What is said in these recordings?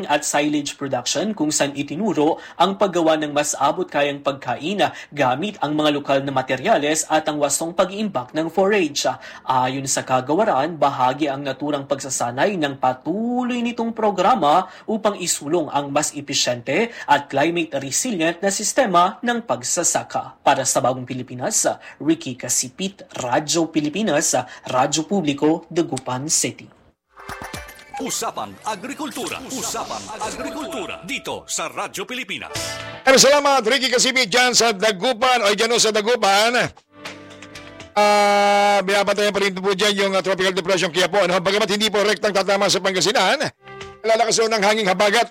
farming at silage production kung saan itinuro ang paggawa ng mas abot-kayang pagkain gamit ang mga lokal na materyales at ang wastong pag-iimbak ng forage. Ayon sa kagawaran, bahagi ang naturang pagsasanay ng patuloy nitong programa upang isulong ang mas episyente at climate resilient na sistema ng pagsasaka. Para sa Bagong Pilipinas, Ricky Kasipit, Radyo Pilipinas, Radyo Publiko, Dagupan City. Usapan Agrikultura. Usapan Agrikultura dito sa Radyo Pilipinas. Salamat Ricky Kasipit dyan sa Dagupan o dyan sa Dagupan. Binabatayan pa rin po dyan yung tropical depression kaya po. Bagamat hindi po rektang tatama sa Pangasinan, lalakas ng hanging habagat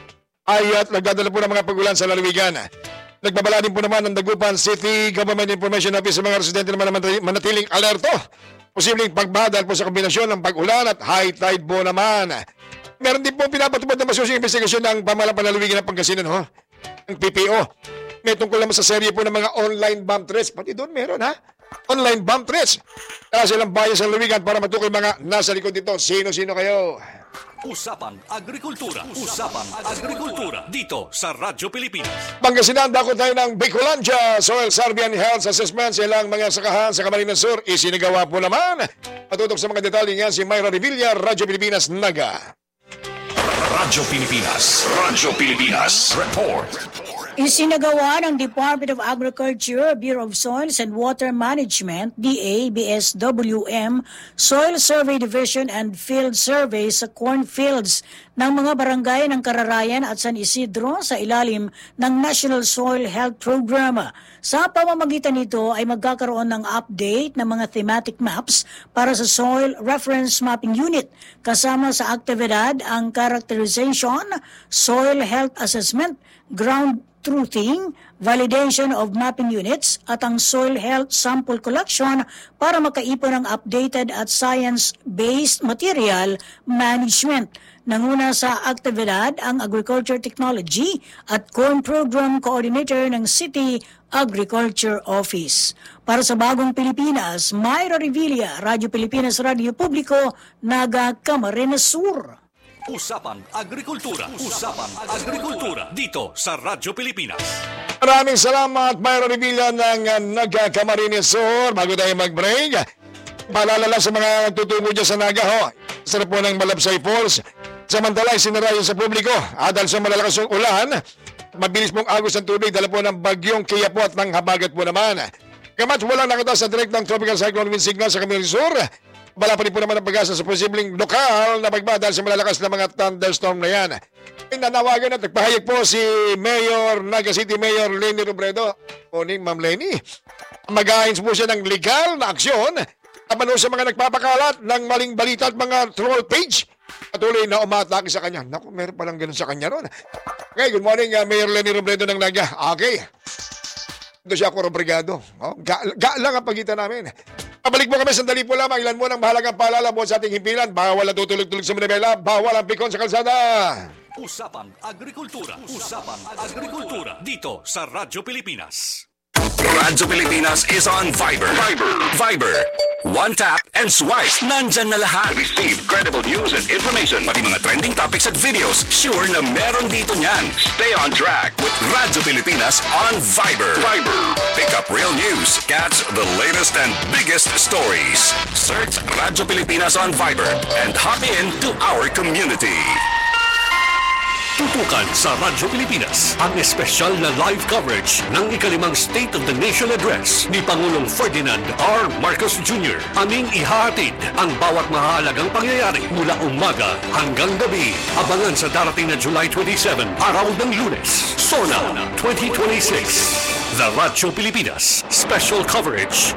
ay at nagdadala po ng mga pagulan sa lalawigan. Nagbabala din po naman ng Dagupan City Government Information Office sa mga residente naman na manatiling alerto. Posibleng pagbadal po sa kombinasyon ng pag-ulan at high tide po naman. Meron din po pinapatupad na masusing investigasyon ng pamahalang panlalawigan ng Pangasinan, ng PPO. May tungkol naman sa serye po ng mga online bomb threats. Pati doon meron, online bomb threats. Kaya silang bayan sa lalawigan para matukoy mga nasa likod dito. Sino-sino kayo? Usapan Agrikultura. Usapan Agrikultura dito sa Radyo Pilipinas. Pangasinan, dako tayo ng Bicolandia Soil Survey and Health Assessment sa ilang mga sakahan sa Camarines Sur. Isinagawa po naman. Patutok sa mga detalye niyan si Myra Revilla, Radyo Pilipinas, Naga. Radyo Pilipinas. Radyo Pilipinas. Report. Isinagawa ng Department of Agriculture, Bureau of Soils and Water Management, DA-BSWM, Soil Survey Division and Field Survey sa cornfields ng mga barangay ng Kararayan at San Isidro sa ilalim ng National Soil Health Program. Sa pamamagitan nito ay magkakaroon ng update ng mga thematic maps para sa Soil Reference Mapping Unit kasama sa aktibidad ang characterization, soil health assessment, ground truthing, validation of mapping units at ang soil health sample collection para makaipon ng updated at science-based material management. Nanguna sa aktibidad ang Agriculture Technology at Corn Program Coordinator ng City Agriculture Office. Para sa Bagong Pilipinas, Myra Revilla, Radyo Pilipinas, Radyo Publiko, Naga, Camarines Sur. Usapan Agrikultura. Usapan Agrikultura dito sa Radyo Pilipinas. Maraming salamat, Myra Revilla ng Naga, Camarines Sur. Bago tayo mag-break, paalala lang sa mga nagtutungo dyan sa Naga, sarap po ng Malabsay Falls. Samantala, isinarayan sa publiko. Dahil sa malalakas yung ulan, mabilis pong agos ng tubig, dala po ng bagyong Kiyapo at ng habagat po naman. Kamat walang nakataas sa direct ng Tropical Cyclone Wind Signal sa Camarines Sur. Bala pa rin po naman ang pag-asa sa posibleng lokal na pagbadal sa malalakas na mga thunderstorm na yan. Nanawagan at nagpahayag po si Mayor, Naga City Mayor Leni Robredo. Morning, Ma'am Leni. Mag-aayos po siya ng legal na aksyon kapano sa mga nagpapakalat ng maling balita at mga troll page. Patuloy na umatake sa kanya. Naku, meron palang ganun sa kanya ron. Okay, good morning, Mayor Leni Robredo ng Naga. Okay. Ito siya ako, Robrigado. Lang ang pagitan namin. Pabalik po kami, sandali po lamang. Ilan mo ng mahalagang paalala mo sa ating himpilan. Bawal na tutulog-tulog sa Manibela. Bawal ang pikon sa kalsada. Usapan Agrikultura. Usapan Agrikultura dito sa Radyo Pilipinas. Radyo Pilipinas is on Viber. Viber. One tap and swipe. Nandyan na lahat. Receive credible news and information. Pati mga trending topics at videos. Sure na meron dito niyan. Stay on track with Radyo Pilipinas on Viber. Pick up real news. Catch the latest and biggest stories. Search Radyo Pilipinas on Viber and hop in to our community. Tutukan sa Radyo Pilipinas ang espesyal na live coverage ng ikalimang State of the Nation Address ni Pangulong Ferdinand R. Marcos Jr. Aming ihahatid ang bawat mahalagang pangyayari mula umaga hanggang gabi. Abangan sa darating na July 27, araw ng Lunes. SONA 2026. The Radyo Pilipinas Special Coverage.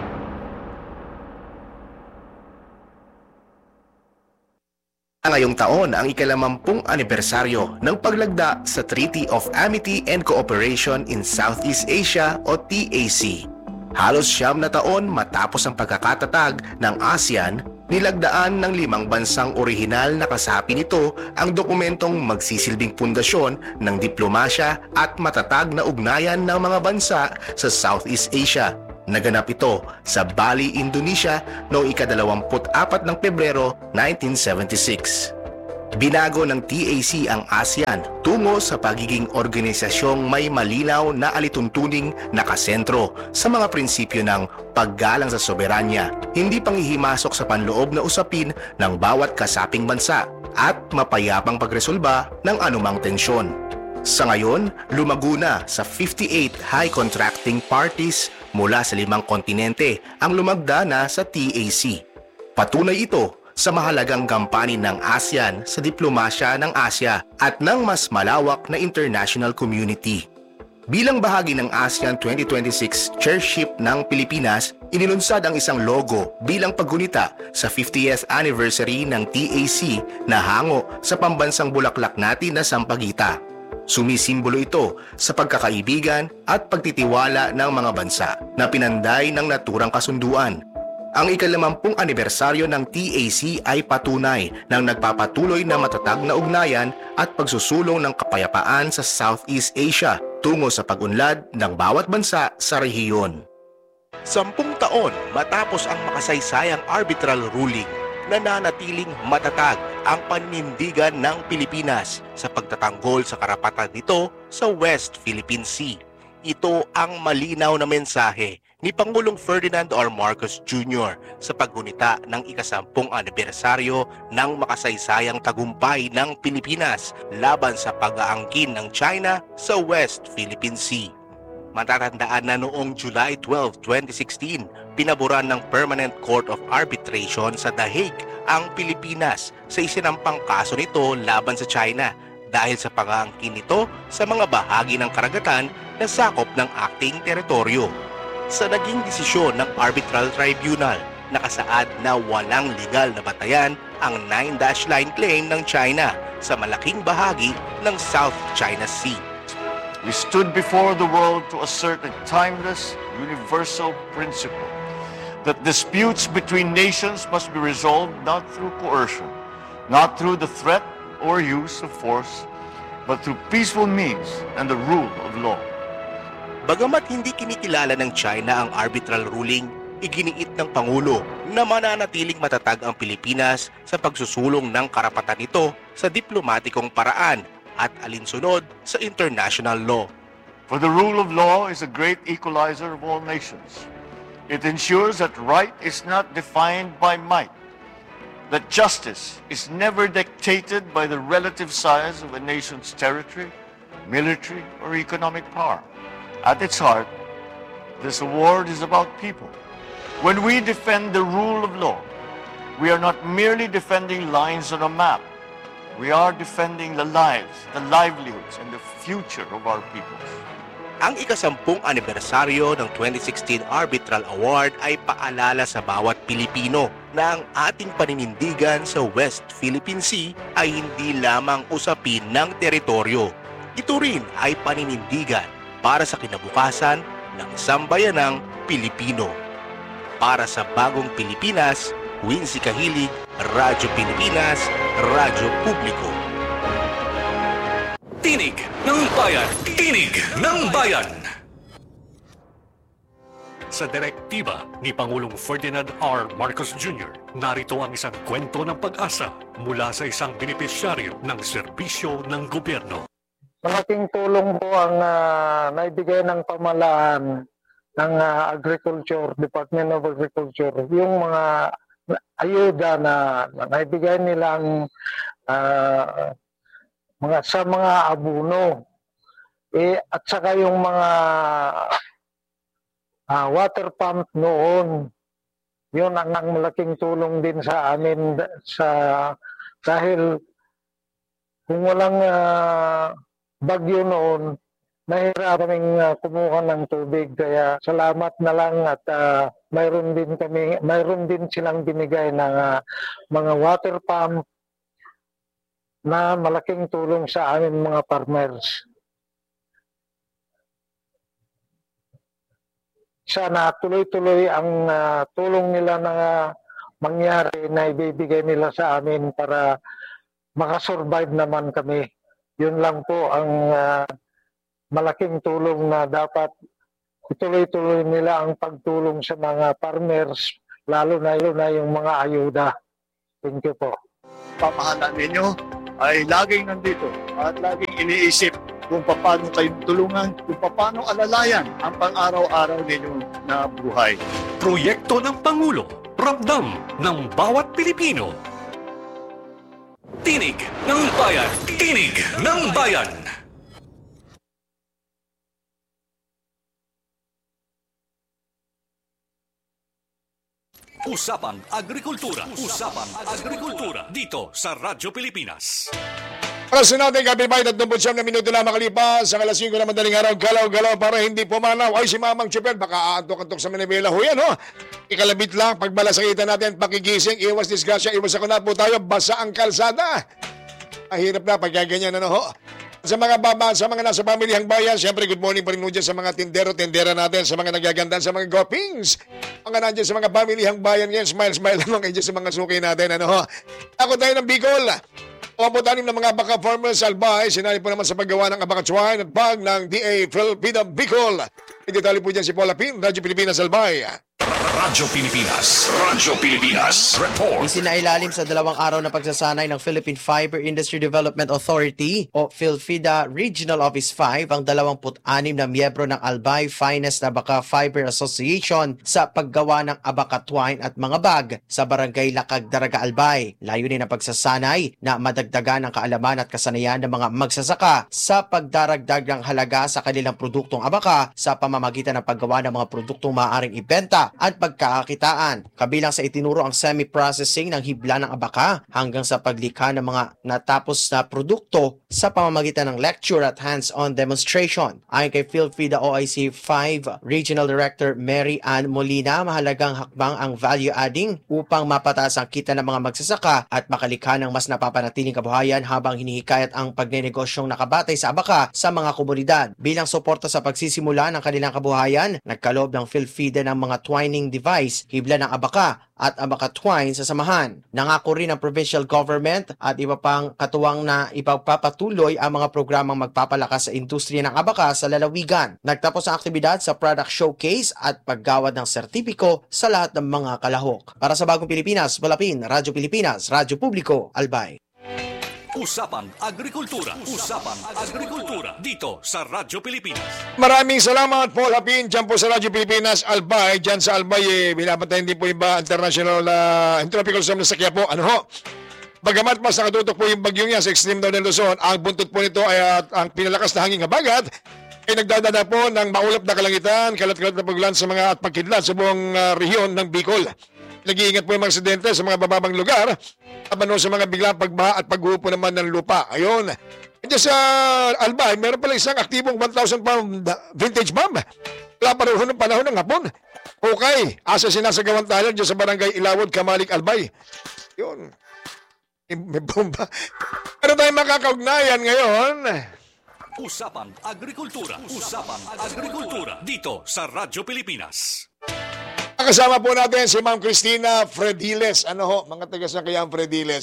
Ngayong taon ang ikalawampung anibersaryo ng paglagda sa Treaty of Amity and Cooperation in Southeast Asia o TAC. Halos 9 na taon matapos ang pagkakatatag ng ASEAN, nilagdaan ng 5 bansang orihinal na kasapi nito ang dokumentong magsisilbing pundasyon ng diplomasya at matatag na ugnayan ng mga bansa sa Southeast Asia. Naganap ito sa Bali, Indonesia noong ika-24 ng Pebrero 1976. Binago ng TAC ang ASEAN tungo sa pagiging organisasyong may malinaw na alituntuning nakasentro sa mga prinsipyo ng paggalang sa soberanya, hindi panghihimasok sa panloob na usapin ng bawat kasaping bansa at mapayapang pagresolba ng anumang tensyon. Sa ngayon, lumago na sa 58 high contracting parties mula sa 5 kontinente ang lumagda na sa TAC. Patunay ito sa mahalagang gampanin ng ASEAN sa diplomasya ng Asya at ng mas malawak na international community. Bilang bahagi ng ASEAN 2026 chairship ng Pilipinas, inilunsad ang isang logo bilang paggunita sa 50th anniversary ng TAC na hango sa pambansang bulaklak natin na Sampaguita. Sumisimbolo ito sa pagkakaibigan at pagtitiwala ng mga bansa na pinanday ng naturang kasunduan. Ang ika-50 anibersaryo ng TAC ay patunay ng nagpapatuloy na matatag na ugnayan at pagsusulong ng kapayapaan sa Southeast Asia tungo sa pag-unlad ng bawat bansa sa rehiyon. 10 taon matapos ang makasaysayang arbitral ruling, nananatiling matatag ang paninindigan ng Pilipinas sa pagtatanggol sa karapatan nito sa West Philippine Sea. Ito ang malinaw na mensahe ni Pangulong Ferdinand R. Marcos Jr. sa paggunita ng ika-10 anibersaryo ng makasaysayang tagumpay ng Pilipinas laban sa pag-aangkin ng China sa West Philippine Sea. Matatandaan na noong July 12, 2016, pinaboran ng Permanent Court of Arbitration sa The Hague ang Pilipinas sa isinampang kaso nito laban sa China dahil sa pag-aangkin nito sa mga bahagi ng karagatan na sakop ng ating teritoryo. Sa naging desisyon ng Arbitral Tribunal, nakasaad na walang legal na batayan ang 9-dash line claim ng China sa malaking bahagi ng South China Sea. We stood before the world to assert a timeless, universal principle that disputes between nations must be resolved not through coercion, not through the threat or use of force, but through peaceful means and the rule of law. Bagamat hindi kinikilala ng China ang arbitral ruling, iginiit ng Pangulo na mananatiling matatag ang Pilipinas sa pagsusulong ng karapatan nito sa diplomatikong paraan at alinsunod sa international law. For the rule of law is a great equalizer of all nations. It ensures that right is not defined by might, that justice is never dictated by the relative size of a nation's territory, military, or economic power. At its heart, this award is about people. When we defend the rule of law, we are not merely defending lines on a map. We are defending the lives, the livelihoods, and the future of our peoples. Ang ika-10 anibersaryo ng 2016 Arbitral Award ay paalala sa bawat Pilipino na ang ating paninindigan sa West Philippine Sea ay hindi lamang usapin ng teritoryo. Ito rin ay paninindigan para sa kinabukasan ng sambayanang Pilipino. Para sa bagong Pilipinas, Wincy Kahilig, Radyo Pilipinas, Radyo Publiko. Tinig ng Bayan! Tinig ng Bayan! Sa direktiba ni Pangulong Ferdinand R. Marcos Jr., narito ang isang kwento ng pag-asa mula sa isang benepisyaryo ng serbisyo ng gobyerno. Malaking tulong po ang naibigay ng pamahalaan ng Agriculture, Department of Agriculture, yung mga ayuda na naibigay nilang sa mga abuno. At saka yung mga water pump noon, yun ang malaking tulong din sa amin dahil kung walang bagyo noon, mahirap kaming kumuha ng tubig. Kaya salamat na lang at mayroon din silang binigay ng mga water pump na malaking tulong sa amin mga farmers. Sana tuloy-tuloy ang tulong nila na mangyari na ibibigay nila sa amin para makasurvive naman kami. Yun lang po ang malaking tulong na dapat ituloy-tuloy nila ang pagtulong sa mga farmers, lalo na yung mga ayuda. Thank you po. Pamahalaan ninyo ay laging nandito at laging iniisip kung paano kayo tulungan, kung paano alalayan ang pang-araw-araw ninyo na buhay. Proyekto ng Pangulo, ramdam ng bawat Pilipino. Tinig ng Bayan, tinig ng bayan. Usapang Agrikultura. Usapang Agrikultura. Dito sa Radyo Pilipinas. Oras na natin, kapitbahay, 39 na minuto na makalipas. Sa alas 5 na madaling araw, galaw-galaw para hindi pumanaw. Ay, si Mamang Chupel, baka aantok-antok sa Manibela. Ho yan, ho. Ikalabit lang, pagmalasakitan natin, pakigising, iwas disgrasya, iwas ako na po tayo, basa ang kalsada. Mahirap na, pagkaganyan, ano ho. Sa mga nasa pamilihang bayan, siyempre good morning pa rin dyan sa mga tindera natin, sa mga nagagandaan, sa mga gopings. Mga nandiyan sa mga pamilihang bayan ngayon, smile naman kayo sa mga suki natin, ano ho. Ako tayo ng Bicol. Pumaputanim ng mga abaka farmers Albay, sinali po naman sa paggawa ng abaka twine at bag ng DA Philpina Bicol. Idetali po dyan si Paula Pin, Radyo Pilipinas Albay. Radyo Pilipinas. Radyo Pilipinas. Report. Isinailalim sa 2 araw na pagsasanay ng Philippine Fiber Industry Development Authority o PhilFIDA Regional Office 5 ang 26 na miyembro ng Albay Finest Abaka Fiber Association sa paggawa ng abaka twine at mga bag sa Barangay Lakag, Daraga, Albay. Layunin ang pagsasanay na madagdagan ang kaalaman at kasanayan ng mga magsasaka sa pagdaragdag ng halaga sa kanilang produktong abaka sa pamamagitan ng paggawa ng mga produktong maaaring ibenta at pagkakakitaan. Kabilang sa itinuro ang semi-processing ng hibla ng abaka hanggang sa paglikha ng mga natapos na produkto sa pamamagitan ng lecture at hands-on demonstration. Ayon kay PhilFIDA OIC 5 Regional Director Mary Ann Molina, mahalagang hakbang ang value adding upang mapataas ang kita ng mga magsasaka at makalikha ng mas napapanatiling kabuhayan habang hinihikayat ang pagnenegosyong nakabatay sa abaka sa mga komunidad. Bilang suporta sa pagsisimula ng kanilang kabuhayan, nagkaloob ng PhilFIDA ng mga twining device, hibla ng abaka at abaka twine sa samahan. Nangako rin ang provincial government at iba pang katuwang na ipagpapatuloy ang mga programang magpapalakas sa industriya ng abaka sa lalawigan. Nagtapos ang aktibidad sa product showcase at paggawad ng sertipiko sa lahat ng mga kalahok. Para sa Bagong Pilipinas, Balapin, Radyo Pilipinas, Radyo Publiko, Albay. Usapang Agrikultura. Usapang Agrikultura. Dito sa Radyo Pilipinas. Maraming salamat, Paul Hapin, dyan po sa Radyo Pilipinas Albay. Dyan sa Albay, binabatayin din po iba international tropical storm na sakya po. Ano ho? Bagamat mas nakatutok po yung bagyong yan sa extreme daw ng Luzon, ang buntot po nito ay ang pinalakas na hanging habagat ay nagdadala po ng maulap na kalangitan, kalat-kalat na pagulan sa mga at pagkidlat sa buong rehiyon ng Bicol. Nag-iingat po yung mga residente sa mga bababang lugar laban sa mga biglang pagbaha at paghupo naman ng lupa. Ayun. Diyan sa Albay, meron pala isang aktibong 1,000 pound vintage bomb. Wala pa rin ng panahon ng hapon. Okay. Asa sinasagawan tayo diyan sa barangay Ilawod, Kamalik, Albay. Yun. May bomba. Ano tayo makakaugnayan ngayon? Usapang Agrikultura. Usapang Agrikultura. Dito sa Radyo Pilipinas. Kasama po natin si Ma'am Cristina Frediles. Ano ho, mga taga sa kaya ang Frediles.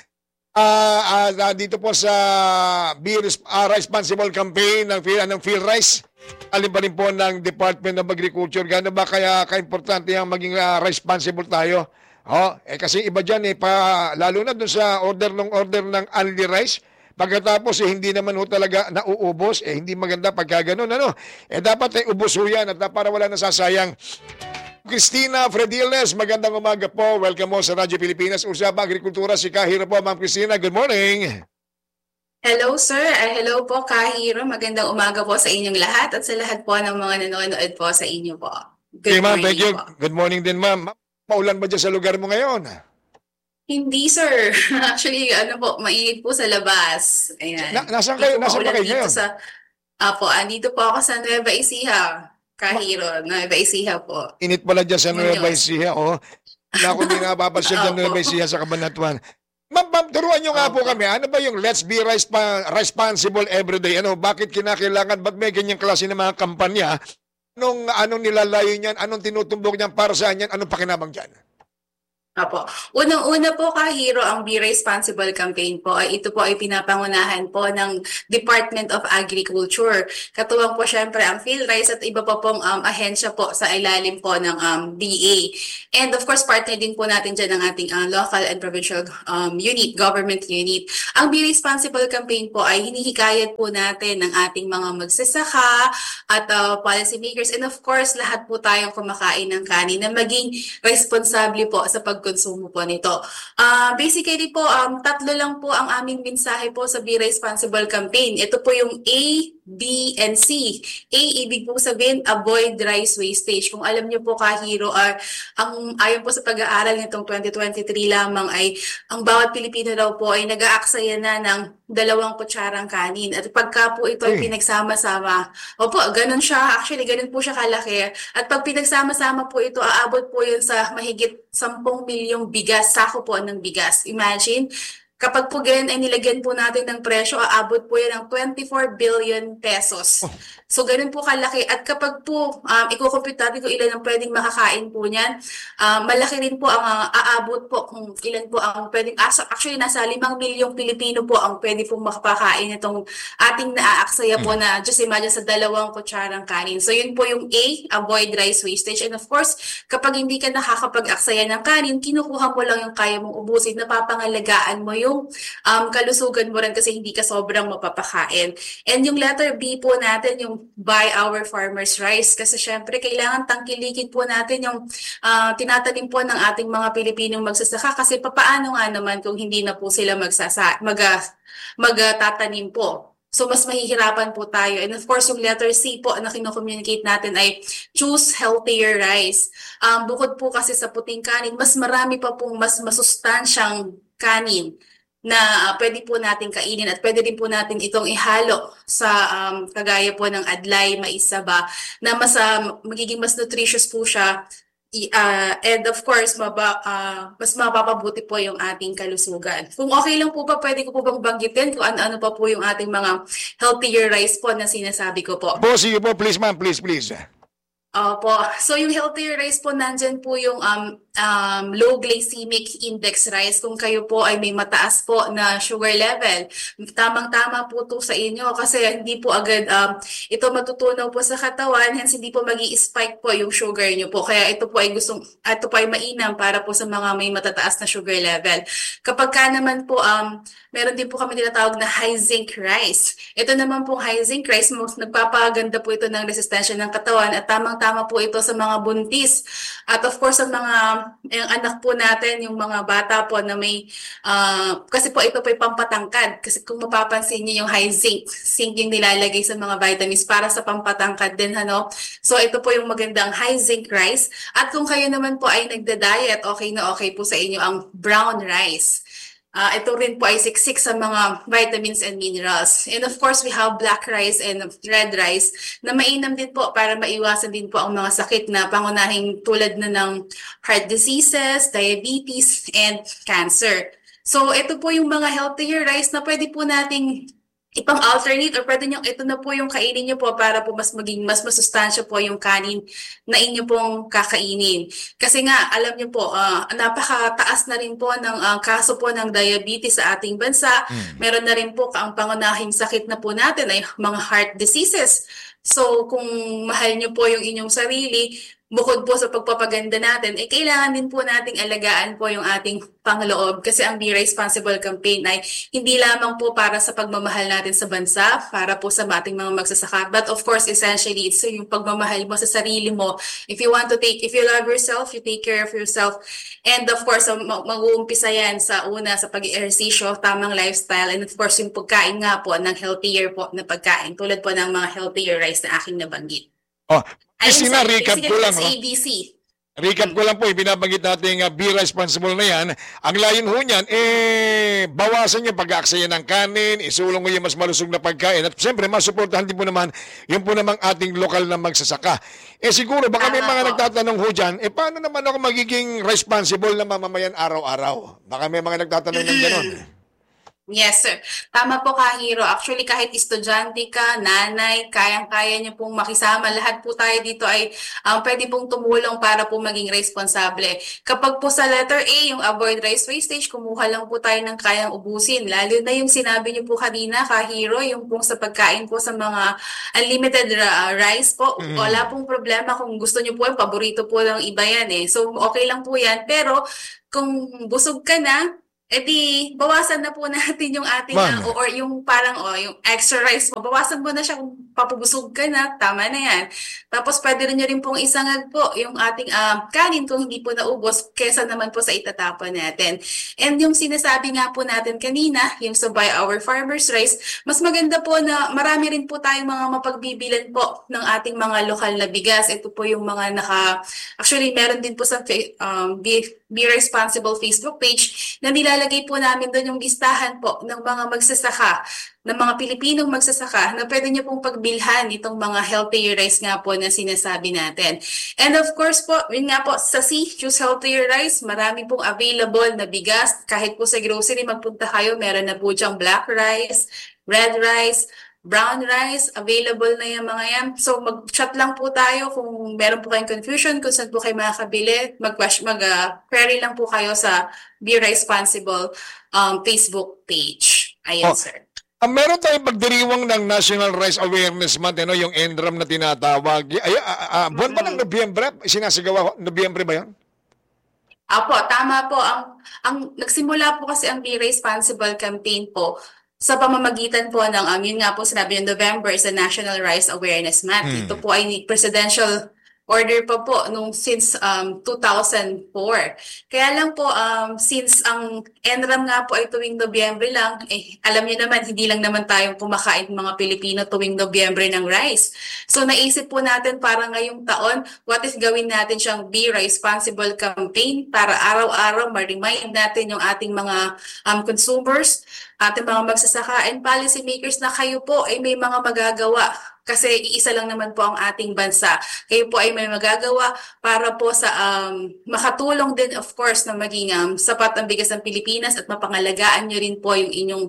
Dito po sa Responsible Campaign ng PhilRice. Alin pa rin po ng Department of Agriculture. Gano'n ba kaya ka-importante yung maging responsible tayo? Kasi iba dyan, lalo na dun sa order ng Only Rice. Pagkatapos hindi naman ho talaga nauubos, hindi maganda pagka ganun. Dapat ubos ho yan at para wala nasasayang. Cristina Frediles, magandang umaga po. Welcome mo sa Radyo Pilipinas. Usapang Agrikultura, si Kahiro po. Ma'am Cristina, good morning. Hello sir, hello po Kahiro. Magandang umaga po sa inyong lahat at sa lahat po ng mga nanonood po sa inyo po. Good morning, thank you. Po. Good morning din ma'am. Maulan ba dyan sa lugar mo ngayon? Hindi sir. Actually, mainit po sa labas. Ayan. Nasaan kayo? Nasaan ba kayo ngayon? Andito po ako sa Nueva Ecija. Kahiro, Nueva Ecija po. Init pala dyan sa Nueva Ecija, Wala ko din napapasyal dyan Nueva Ecija sa Cabanatuan. Ma'am, turuan nyo nga po kami, ano ba yung Let's Be Responsible Everyday? Bakit kinakailangan? Ba't may ganyang klase ng mga kampanya? Anong nilalayo niyan? Anong tinutumbok niyan? Para saan yan? Anong pakinabang dyan? Apo. Unang-una po, Kahiro, ang Be Responsible campaign po ay ito po ay pinapangunahan po ng Department of Agriculture. Katuwang po syempre ang PhilRice at iba pa pong ahensya po sa ilalim po ng DA. And of course, partner din po natin dyan ang ating local and provincial government unit. Ang Be Responsible campaign po ay hinihikayat po natin ng ating mga magsasaka at policymakers and of course, lahat po tayong kumakain ng kanin na maging responsable po sa pagkonsumo po nito. Basically po, tatlo lang po ang aming mensahe po sa Be Responsible campaign. Ito po yung A, B, and C. A, ibig po sabihin, avoid rice wastage. Kung alam niyo po, Kahiro, ayon po sa pag-aaral nitong 2023 lamang ay ang bawat Pilipino daw po ay nag-aaksaya na ng 2 kutsarang kanin. At pagka po ito ay pinagsama-sama, opo, ganun siya. Actually, ganun po siya kalaki. At pag pinagsama-sama po ito, aabot po yun sa mahigit 10 milyong bigas, sako po ng bigas. Imagine, kapag po ganyan ay nilagyan po natin ng presyo, aabot po yan ng 24 billion pesos. So, ganun po kalaki. At kapag po, i-compute natin kung ilan ang pwedeng makakain po niyan, malaki rin po ang aabot po kung ilan po ang pwedeng, actually, nasa 5 milyong Pilipino po ang pwede pong makapakain itong ating naaaksaya po na, just imagine, sa 2 kutsarang kanin. So, yun po yung A, avoid rice wastage. And of course, kapag hindi ka nakakapag-aksaya ng kanin, kinukuha mo lang yung kaya mong ubusin, napapangalagaan mo yung kalusugan mo rin kasi hindi ka sobrang mapapakain. And yung letter B po natin, yung buy our farmers rice. Kasi syempre, kailangan tangkilikin po natin yung tinatanim po ng ating mga Pilipinong magsasaka. Kasi papaano nga naman kung hindi na po sila magtatanim po. So, mas mahihirapan po tayo. And of course, yung letter C po na kino-communicate natin ay choose healthier rice. Bukod po kasi sa puting kanin, mas marami pa pong mas masustansyang kanin na pwede po natin kainin at pwede din po natin itong ihalo sa kagaya po ng adlay, mais saba, na magiging mas nutritious po siya. And of course, mas mapapabuti po yung ating kalusugan. Kung okay lang po ba, pwede ko po bang banggitin kung ano-ano pa po yung ating mga healthier rice po na sinasabi ko po? Sige po, please ma'am, please. Opo. So yung healthier rice po, nandyan po yung low glycemic index rice. Kung kayo po ay may mataas po na sugar level, tamang-tama po ito sa inyo kasi hindi po agad ito matutunaw po sa katawan, hence hindi po magi-spike po yung sugar nyo po. Kaya ito po ay mainam para po sa mga may matataas na sugar level. Kapag ka naman po, meron din po kami tinatawag na high zinc rice. Ito naman po high zinc rice, nagpapaganda po ito ng resistensya ng katawan at tamang-tama po ito sa mga buntis. At of course, sa mga yung anak po natin, yung mga bata po na may, kasi po ito po ay pampatangkad. Kasi kung mapapansin niyo yung high zinc yung nilalagay sa mga vitamins para sa pampatangkad din, ano? So ito po yung magandang high zinc rice. At kung kayo naman po ay nagda-diet, okay na okay po sa inyo ang brown rice. Ito rin po ay siksik sa mga vitamins and minerals. And of course, we have black rice and red rice na mainam din po para maiwasan din po ang mga sakit na pangunahing tulad na ng heart diseases, diabetes, and cancer. So ito po yung mga healthier rice na pwede po nating ipang-alternate or pwede nyo, ito na po yung kainin nyo po para po mas masustansya po yung kanin na inyo pong kakainin. Kasi nga, alam nyo po, napakataas na rin po ng kaso po ng diabetes sa ating bansa. Meron na rin po ang pangunahing sakit na po natin ay mga heart diseases. So, kung mahal nyo po yung inyong sarili, bukod po sa pagpapaganda natin, kailangan din po nating alagaan po yung ating pangloob kasi ang Be Responsible campaign ay hindi lamang po para sa pagmamahal natin sa bansa, para po sa ating mga magsasaka. But of course, essentially, it's yung pagmamahal mo sa sarili mo. If you love yourself, you take care of yourself. And of course, mag-uumpisa yan sa pag-ehersisyo, tamang lifestyle, and of course, yung pagkain nga po ng healthier po na pagkain, tulad po ng mga healthier rice na aking nabanggit. Recap ko lang. ABC. Recap ko lang po, ibinabanggit natin Be Responsible na yan. Ang layon ho niyan, bawasan yung pag-aaksaya ng kanin, isulong mo yung mas malusog na pagkain. At siyempre, masuportahan din po naman yung po namang ating lokal na magsasaka. Siguro, baka may mga nagtatanong ho dyan, paano naman ako magiging responsible na mamamayan araw-araw? Baka may mga nagtatanong ng gano'n. Yes, sir. Tama po, Kahiro. Actually, kahit estudyante ka, nanay, kayang-kaya niyo pong makisama. Lahat po tayo dito ay pwede pong tumulong para po maging responsable. Kapag po sa letter A, yung avoid rice wastage, kumuha lang po tayo ng kayang ubusin. Lalo na yung sinabi niyo po kanina, Kahiro, yung pong sa pagkain po sa mga unlimited rice po. Wala pong problema kung gusto niyo po, paborito po lang iba yan eh. So, okay lang po yan. Pero kung busog ka na, edi bawasan na po natin yung ating or yung parang yung extra rice mo. Bawasan mo na siya kung papubusog ka na, tama na yan. Tapos pwede rin nyo rin pong isangag po yung ating kanin kung hindi po naubos kesa naman po sa itatapon natin. And yung sinasabi nga po natin kanina, yung sa Buy Our Farmers Rice, mas maganda po na marami rin po tayong mga mapagbibilan po ng ating mga lokal na bigas. Ito po yung mga actually meron din po sa Be Responsible Facebook page na nilalagay po namin doon yung listahan po ng mga magsasaka, ng mga Pilipinong magsasaka na pwede nyo pong pagbilhan itong mga healthier rice nga po na sinasabi natin. And of course po, yun nga po, sa Choose Healthier Rice, marami pong available na bigas. Kahit po sa grocery magpunta kayo, meron na po dyang black rice, red rice, brown rice, available na yung mga yan. So mag-chat lang po tayo kung meron po kayong confusion, kung saan po kayo makakabili, mag-query lang po kayo sa Be Responsible Facebook page. Ayan, sir. Meron tayong pagdiriwang ng National Rice Awareness Month, yung NRAM na tinatawag. Buwan ba ng Nobyembre? Sinasagawa, Nobyembre ba yun? Apo, tama po. Ang nagsimula po kasi ang Be Responsible campaign po sa pamamagitan po ng, yun nga po sinabi yung November sa National Rice Awareness Month. Ito po ay presidential order pa po since 2004. Kaya lang po, since ang NRAM nga po ay tuwing Nobyembre lang, alam niyo naman, hindi lang naman tayong kumakain mga Pilipino tuwing Nobyembre ng rice. So naisip po natin para ngayong taon, what if gawin natin siyang Be Responsible campaign para araw-araw ma-remind natin yung ating mga consumers, ating mga magsasaka and policy makers na kayo po ay may mga magagawa. Kasi iisa lang naman po ang ating bansa. Kayo po ay may magagawa para po sa makatulong din of course na maging sapat ang bigas ng Pilipinas at mapangalagaan nyo rin po yung inyong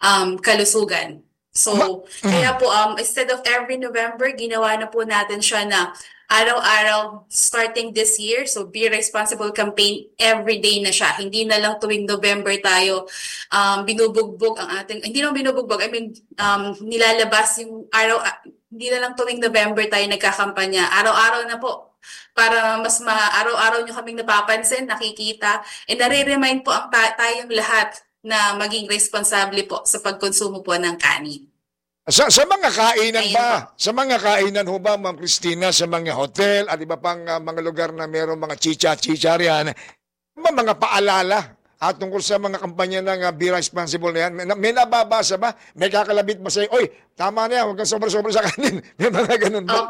kalusugan. So, kaya po instead of every November, ginawa na po natin siya na araw-araw starting this year. So, Be Responsible campaign every day na siya. Hindi na lang tuwing November tayo binubugbog ang ating, hindi lang binubugbog, I mean, nilalabas yung hindi na lang tuwing November tayo nagkakampanya. Araw-araw na po. Para mas araw-araw nyo kaming napapansin, nakikita, and nare-remind po ang tayong lahat na maging responsable po sa pagkonsumo po ng kanin. Sa mga kainan ba? Sa mga kainan ho ba, Ma'am Cristina, sa mga hotel at iba pang mga lugar na mayroong mga chicha-chicha riyan, mga paalala tungkol sa mga kampanya ng Be Responsible na yan? May nababasa ba? May kakalabit ba sa'yo? Oy, tama na yan, huwag kang sobra-sobra sa kanin. May mga ganun ba?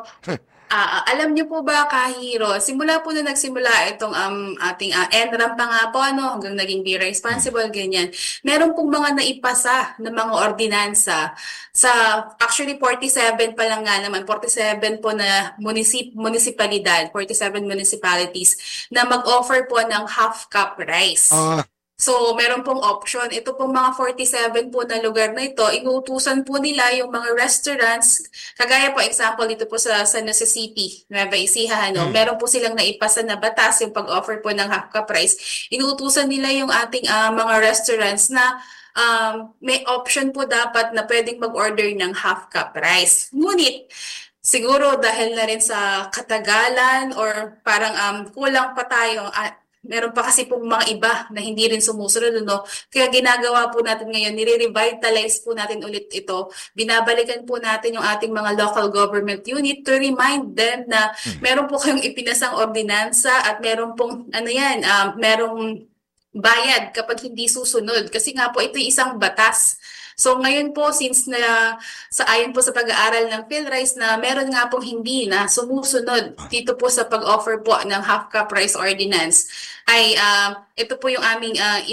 Alam niyo po ba, Kahiro, simula po na nagsimula itong ating NRAM pa nga po, hanggang naging Be Responsible, ganyan. Meron pong mga naipasa na mga ordinansa sa, actually 47 pa lang nga naman, 47 po na munisipalidad, 47 municipalities na mag-offer po ng half-cup rice. So, meron pong option. Ito pong mga 47 po na lugar na ito, inuutusan po nila yung mga restaurants. Kagaya po, example, dito po sa San Jose City, Nueva Ecija, meron po silang naipasa na batas yung pag-offer po ng half-cup rice. Inuutusan nila yung ating mga restaurants na may option po dapat na pwedeng mag-order ng half-cup rice. Ngunit, siguro dahil na rin sa katagalan or parang kulang pa tayo, meron pa kasi pong mga iba na hindi rin sumusunod, Kaya ginagawa po natin ngayon, nire-revitalize po natin ulit ito. Binabalikan po natin yung ating mga local government unit to remind them na meron po kayong ipinasang ordinansa at meron pong, merong bayad kapag hindi susunod. Kasi nga po, ito yung isang batas. So ngayon po, since ayon po sa pag-aaral ng PhilRice na meron nga pong hindi na sumusunod dito po sa pag-offer po ng half-cup rice ordinance, ay ito po yung aming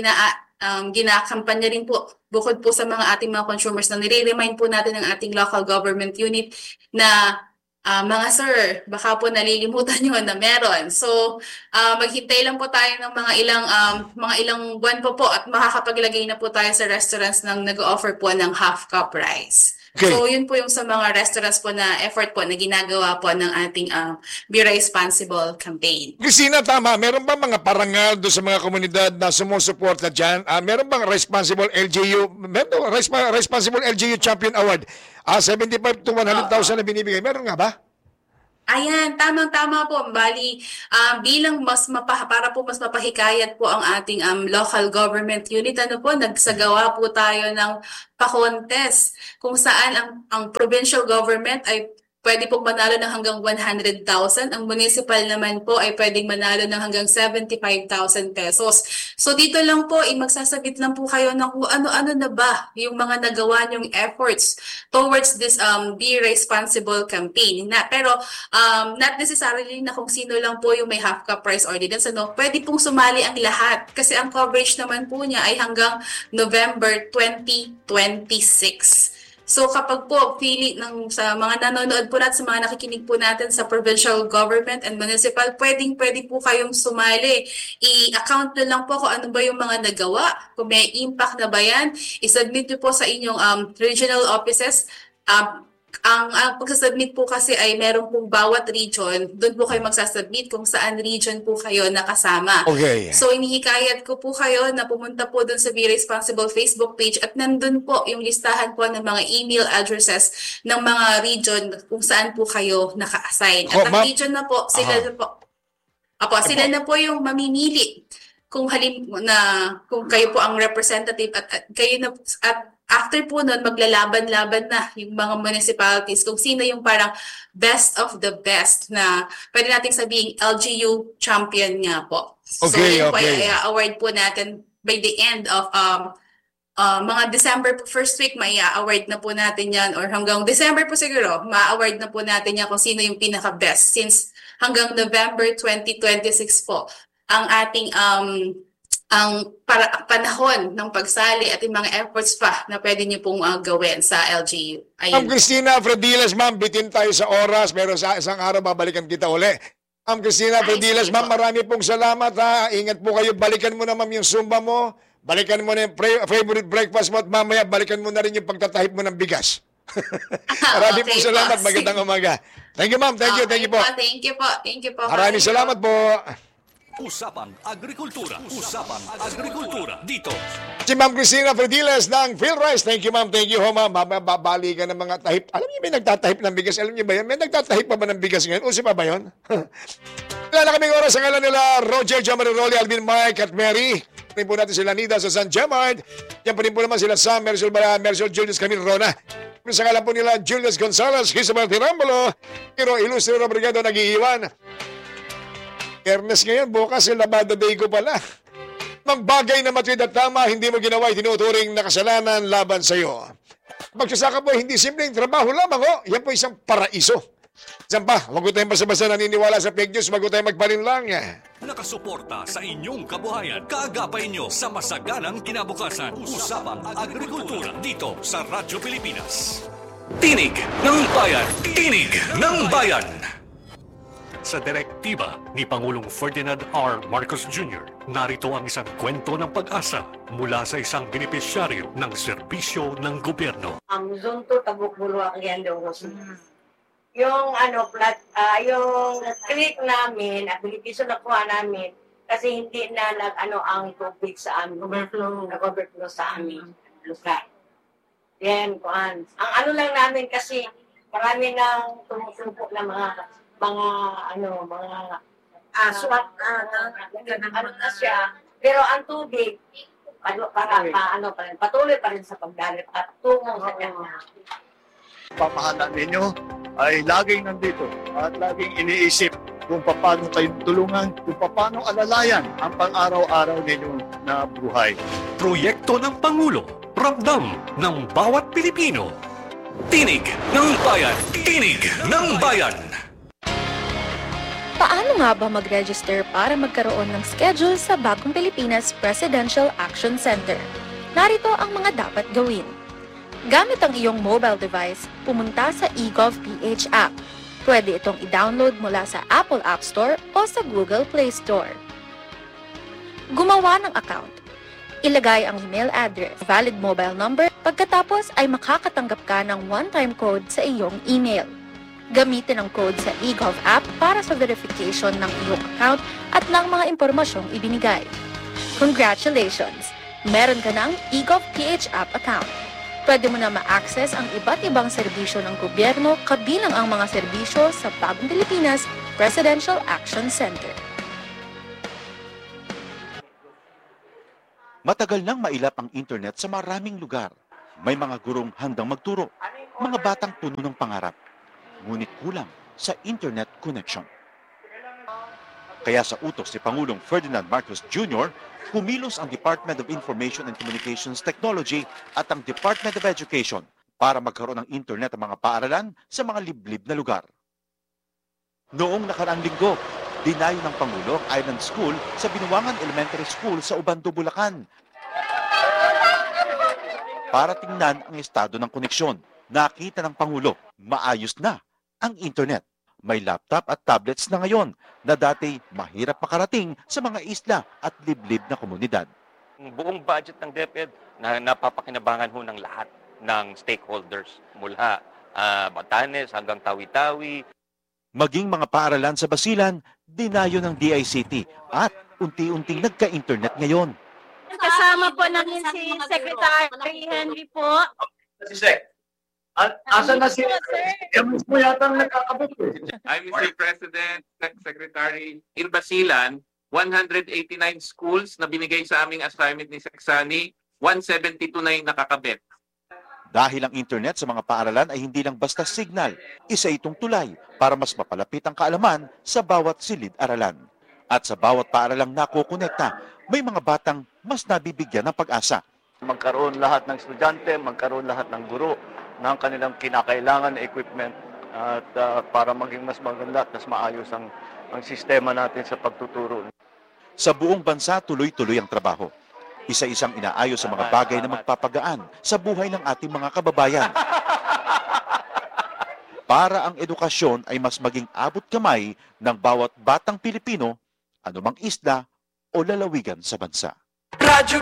ginakampanya rin po bukod po sa mga ating mga consumers na nire-remind po natin ng ating local government unit na Mga sir, baka po nalilimutan nyo na meron. So, maghintay lang po tayo ng mga ilang buwan po at makakapaglagay na po tayo sa restaurants ng nag-offer po ng half cup rice. Okay. So, yun po yung sa mga restaurants po na effort po na ginagawa po ng ating Be Responsible campaign. Christina, tama. Meron ba mga parangal doon sa mga komunidad na sumusuporta dyan? Meron bang Responsible LGU? Meron Responsible LGU Champion Award? 75 to 100,000 na binibigay. Meron nga ba? Ayan, tamang-tama po. Bali, bilang para po mas mapahikayat po ang ating local government unit, nagsagawa po tayo ng pa-contest kung saan ang provincial government ay pwede pong manalo ng hanggang 100,000. Ang municipal naman po ay pwedeng manalo ng hanggang 75,000 pesos. So dito lang po, magsasabit lang po kayo ng kung ano-ano na ba yung mga nagawa niyong efforts towards this Be Responsible campaign. Pero not necessarily na kung sino lang po yung may half cup price ordinance. Pwede pong sumali ang lahat kasi ang coverage naman po niya ay hanggang November 2026. So kapag po sa mga nanonood po natin, sa mga nakikinig po natin sa provincial government and municipal, pwede po kayong sumali. I-account na lang po kung ano ba yung mga nagawa, kung may impact na ba yan. I-submit nyo po sa inyong regional offices. Ang pagsasubmit po kasi ay meron pong bawat region, doon po kayo magsasubmit kung saan region po kayo nakasama. Okay. So inihikayat ko po kayo na pumunta po doon sa Be Responsible Facebook page at nandun po yung listahan po ng mga email addresses ng mga region kung saan po kayo naka-assign. At ang region na po, sila na po yung mamimili kung kung kayo po ang representative at kayo na at after po nun, maglalaban-laban na yung mga municipalities kung sino yung parang best of the best na pwede nating sabihin LGU champion nga po. Okay, so yun po ay award po natin by the end of mga December first week, may award na po natin yan or hanggang December po siguro, ma-award na po natin yan kung sino yung pinaka-best since hanggang November 2026 po ang ating panahon ng pagsali at yung mga efforts pa na pwede niyo pong gawin sa LGU. Ma'am Cristina Frediles, ma'am, bitin tayo sa oras. Meron sa isang araw, babalikan kita uli. Ma'am Cristina Frediles, ma'am, marami pong salamat ha. Ingat po kayo. Balikan mo na, ma'am, yung Zumba mo. Balikan mo na yung favorite breakfast mo at mamaya balikan mo na rin yung pagtatahip mo ng bigas. Marami pong salamat. Magandang umaga. Thank you, ma'am. Thank you po. Thank you po. Maraming salamat po. Usapang Agrikultura. Usapang Agrikultura. Dito. Si Ma'am Cristina Frediles ng PhilRice. Thank you, ma'am. Thank you, ho, ma'am. Babali ka ng mga tahip. Alam niyo, may nagtatahip ng bigas. Alam niyo ba yan? May nagtatahip pa ba ng bigas ngayon? Uso pa ba yun? Wala na kaming oras. Ang alam nila, Roger, Jamaroli, Alvin, Mike, at Mary. Rin po natin sila Nida sa San Gemard. Yan pa rin po naman sila Sam, Mercial Julius, Camille Rona. Sa ngalan po nila, Julius Gonzalez, Gisabel Tirambulo, Pero Ilustre Obrigado, nag-iiwan. Ernest ngayon, bukas yung Labada Day ko pala. Mang bagay na matuwid at tama, hindi mo ginawa, tinuturing na kasalanan laban sa iyo. Magsasaka po, hindi simpleng trabaho lamang, yan po isang paraiso. Saan pa, wag ko tayong basta-basta naniniwala sa fake news, wag ko tayong magpalinlang. Nakasuporta sa inyong kabuhayan, kaagapay nyo sa masaganang kinabukasan. Usapang Agrikultura dito sa Radyo Pilipinas. Tinig ng Bayan! Tinig ng Bayan! Sa direktiba ni Pangulong Ferdinand R. Marcos Jr., narito ang isang kwento ng pag-asa mula sa isang benepisyaryo ng serbisyo ng gobyerno. Ang Zonto Tabuk-Bulwa Agendo yung yung creek namin, at benepisyo na kuha namin kasi hindi na ang tubig sa amin, overflow sa amin lugar. Then kuan. Ang lang namin kasi marami nang tumutubo na mga swat na siya, pero ang tubig patuloy pa rin sa pagdalit at tungo sa kanya. Pamahalaan ninyo ay laging nandito at laging iniisip kung paano tayo tulungan, kung paano alalayan ang pang-araw-araw ninyo na buhay. Proyekto ng Pangulo, ramdam ng bawat Pilipino. Tinig ng Bayan! Tinig ng Bayan! Paano nga ba mag-register para magkaroon ng schedule sa Bagong Pilipinas Presidential Action Center? Narito ang mga dapat gawin. Gamit ang iyong mobile device, pumunta sa eGov PH app. Pwede itong i-download mula sa Apple App Store o sa Google Play Store. Gumawa ng account. Ilagay ang email address, valid mobile number, pagkatapos ay makakatanggap ka ng one-time code sa iyong email. Gamitin ang code sa eGov app para sa verification ng iyong account at ng mga impormasyong ibinigay. Congratulations! Meron ka ng eGov PH app account. Pwede mo na ma-access ang iba't ibang serbisyo ng gobyerno kabilang ang mga serbisyo sa Bagong Pilipinas Presidential Action Center. Matagal nang mailap ang internet sa maraming lugar. May mga gurong handang magturo, mga batang puno ng pangarap. Ngunit kulang sa internet connection. Kaya sa utos ni Pangulong Ferdinand Marcos Jr., kumilos ang Department of Information and Communications Technology at ang Department of Education para magkaroon ng internet ang mga paaralan sa mga liblib na lugar. Noong nakaraang linggo, dinayo ng Pangulo ang Island School sa Binuangan Elementary School sa Ubando, Bulacan. Para tingnan ang estado ng koneksyon, nakita ng Pangulo, maayos na ang internet. May laptop at tablets na ngayon na dati mahirap makarating sa mga isla at liblib na komunidad. Ang buong budget ng DepEd na napapakinabangan ho ng lahat ng stakeholders mula Batanes hanggang Tawi-Tawi. Maging mga paaralan sa Basilan, dinayo ng DICT at unti-unting nagka-internet ngayon. Kasama po namin si Secretary Henry po. Si Sec. Asan na si Emus mo yata nagkakabot eh. I'm Mr. President, Secretary. In Basilan, 189 schools na binigay sa aming assignment ni Seksani, 172 na yung nakakabit. Dahil ang internet sa mga paaralan ay hindi lang basta signal, isa itong tulay para mas mapalapit ang kaalaman sa bawat silid-aralan. At sa bawat paaralang nakukonekta, may mga batang mas nabibigyan ng pag-asa. Magkaroon lahat ng estudyante, magkaroon lahat ng guro ng kanilang kinakailangan na equipment at para maging mas maganda at mas maayos ang sistema natin sa pagtuturo. Sa buong bansa, tuloy-tuloy ang trabaho. Isa-isang inaayos sa mga bagay na magpapagaan sa buhay ng ating mga kababayan. Para ang edukasyon ay mas maging abot kamay ng bawat batang Pilipino, anumang isla o lalawigan sa bansa. Radyo